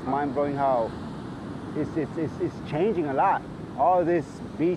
mind-blowing how it's changing a lot. All this beach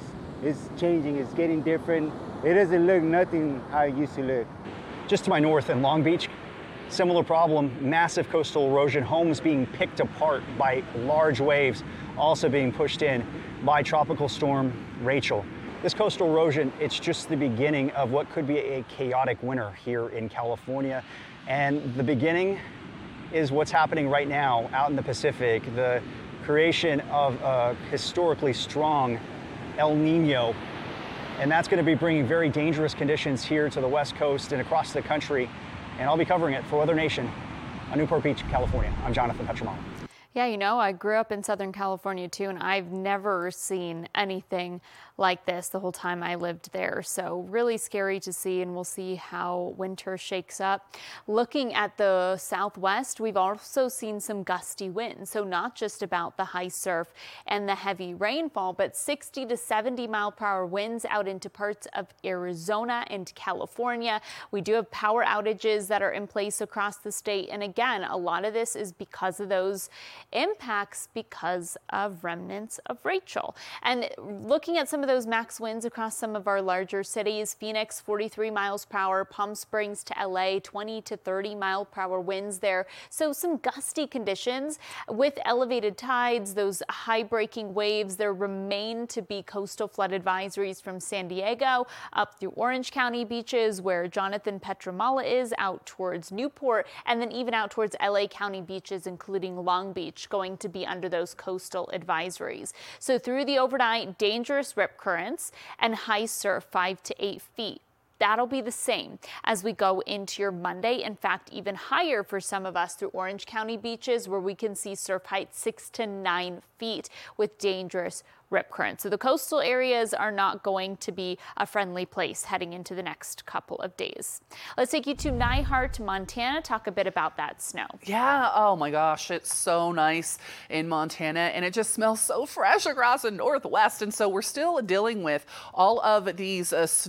is changing, it's getting different. It doesn't look nothing how it used to look. Just to my north in Long Beach, similar problem, massive coastal erosion, homes being picked apart by large waves, also being pushed in by Tropical Storm Rachel. This coastal erosion, it's just the beginning of what could be a chaotic winter here in California. And the beginning is what's happening right now out in the Pacific, the creation of a historically strong El Nino. And that's going to be bringing very dangerous conditions here to the West Coast and across the country. And I'll be covering it for Weather Nation on Newport Beach, California. I'm Jonathan Petramala. Yeah, you know, I grew up in Southern California too, and I've never seen anything like this the whole time I lived there. So really scary to see, and we'll see how winter shakes up. Looking at the southwest, we've also seen some gusty winds. So not just about the high surf and the heavy rainfall, but 60 to 70 mile per hour winds out into parts of Arizona and California. We do have power outages that are in place across the state. And again, a lot of this is because of those impacts because of remnants of Rachel. And looking at some of those max winds across some of our larger cities, Phoenix 43 miles per hour, Palm Springs to LA 20 to 30 mile per hour winds there. So some gusty conditions with elevated tides, those high breaking waves. There remain to be coastal flood advisories from San Diego up through Orange County beaches where Jonathan Petramala is, out towards Newport, and then even out towards LA County beaches, including Long Beach, going to be under those coastal advisories. So through the overnight, dangerous rip currents and high surf 5 to 8 feet. That'll be the same as we go into your Monday. In fact, even higher for some of us through Orange County beaches, where we can see surf height 6 to 9 feet with dangerous rip currents. So the coastal areas are not going to be a friendly place heading into the next couple of days. Let's take you to Nyhart, Montana, talk a bit about that snow. Yeah, oh my gosh, it's so nice in Montana, and it just smells so fresh across the Northwest. And so we're still dealing with all of these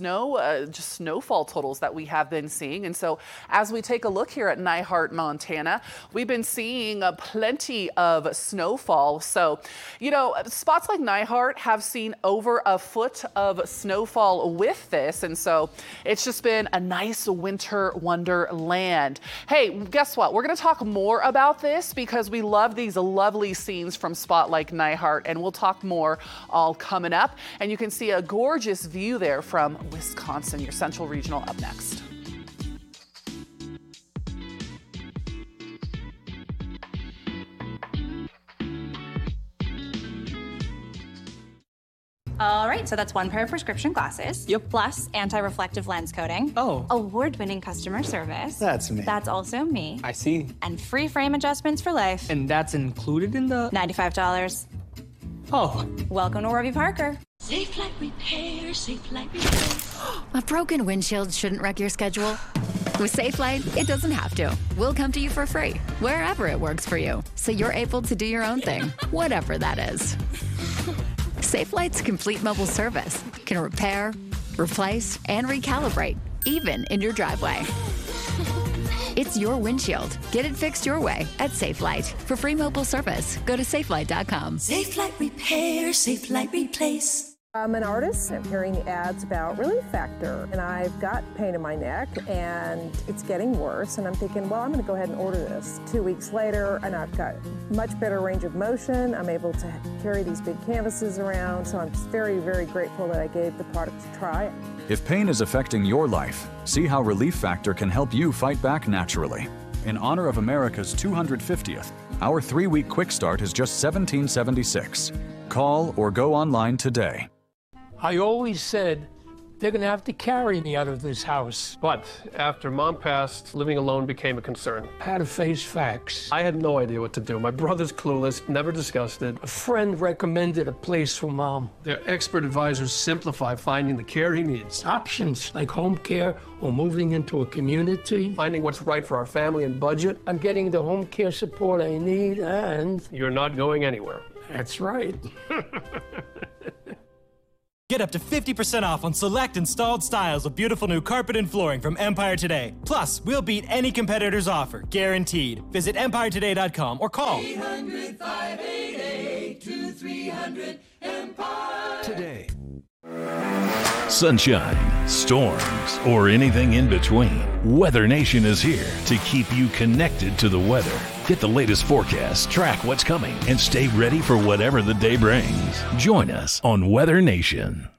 snowfall totals that we have been seeing. And so as we take a look here at Nyhart, Montana, we've been seeing plenty of snowfall. So, you know, spots like Nyhart have seen over a foot of snowfall with this, and so it's just been a nice winter wonderland. Hey, guess what? We're going to talk more about this because we love these lovely scenes from spot like Nyhart, and we'll talk more all coming up. And you can see a gorgeous view there from Wisconsin, your Central Regional, up next. All right, so that's one pair of prescription glasses. Yep. Plus anti-reflective lens coating. Oh. Award-winning customer service. That's me. That's also me. I see. And free frame adjustments for life. And that's included in the... $95. Oh. Welcome to Warby Parker. Safe Light Repair, Safe Light Repair. A broken windshield shouldn't wreck your schedule. With Safe Light, it doesn't have to. We'll come to you for free, wherever it works for you, so you're able to do your own thing, whatever that is. Safe Light's complete mobile service can repair, replace, and recalibrate, even in your driveway. It's your windshield. Get it fixed your way at Safe Light. For free mobile service, go to safelight.com. Safe Light Repair, Safe Light Replace. I'm an artist. I'm hearing ads about Relief Factor, and I've got pain in my neck, and it's getting worse, and I'm thinking, well, I'm going to go ahead and order this. 2 weeks later, and I've got much better range of motion. I'm able to carry these big canvases around, so I'm just very, very grateful that I gave the product a try. If pain is affecting your life, see how Relief Factor can help you fight back naturally. In honor of America's 250th, our 3-week quick start is just $17.76. Call or go online today. I always said they're going to have to carry me out of this house. But after Mom passed, living alone became a concern. I had to face facts. I had no idea what to do. My brother's clueless, never discussed it. A friend recommended a place for Mom. Their expert advisors simplify finding the care he needs. Options like home care or moving into a community. Finding what's right for our family and budget. I'm getting the home care support I need, and you're not going anywhere. That's right. Get up to 50% off on select installed styles of beautiful new carpet and flooring from Empire Today. Plus, we'll beat any competitor's offer, guaranteed. Visit EmpireToday.com or call 800-588-2300 Empire Today. Sunshine, storms, or anything in between, Weather Nation is here to keep you connected to the weather. Get the latest forecast, track what's coming, and stay ready for whatever the day brings. Join us on Weather Nation.